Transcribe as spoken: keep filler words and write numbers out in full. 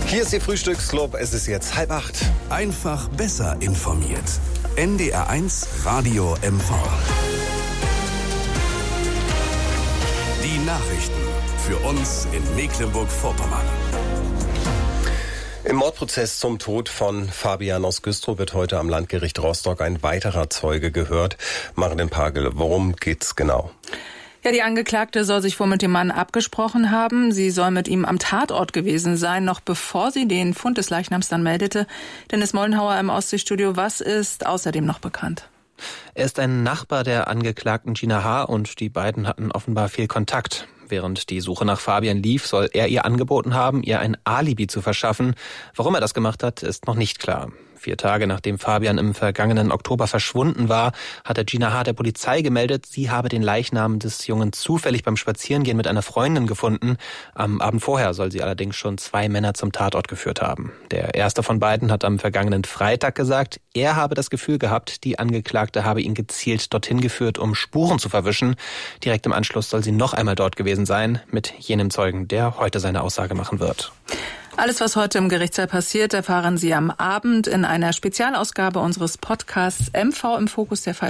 Hier ist Ihr Frühstücksclub. Es ist jetzt halb acht. Einfach besser informiert. N D R eins Radio M V. Die Nachrichten für uns in Mecklenburg-Vorpommern. Im Mordprozess zum Tod von Fabian aus Güstrow wird heute am Landgericht Rostock ein weiterer Zeuge gehört. Marilyn Pagel, worum geht's genau? Ja, die Angeklagte soll sich wohl mit dem Mann abgesprochen haben. Sie soll mit ihm am Tatort gewesen sein, noch bevor sie den Fund des Leichnams dann meldete. Dennis Mollenhauer im Ostseestudio, was ist außerdem noch bekannt? Er ist ein Nachbar der Angeklagten Gina H. und die beiden hatten offenbar viel Kontakt. Während die Suche nach Fabian lief, soll er ihr angeboten haben, ihr ein Alibi zu verschaffen. Warum er das gemacht hat, ist noch nicht klar. Vier Tage nachdem Fabian im vergangenen Oktober verschwunden war, hatte Gina H. der Polizei gemeldet, sie habe den Leichnam des Jungen zufällig beim Spazierengehen mit einer Freundin gefunden. Am Abend vorher soll sie allerdings schon zwei Männer zum Tatort geführt haben. Der erste von beiden hat am vergangenen Freitag gesagt, er habe das Gefühl gehabt, die Angeklagte habe ihn gezielt dorthin geführt, um Spuren zu verwischen. Direkt im Anschluss soll sie noch einmal dort gewesen sein, mit jenem Zeugen, der heute seine Aussage machen wird. Alles, was heute im Gerichtssaal passiert, erfahren Sie am Abend in einer Spezialausgabe unseres Podcasts M V im Fokus, der Fall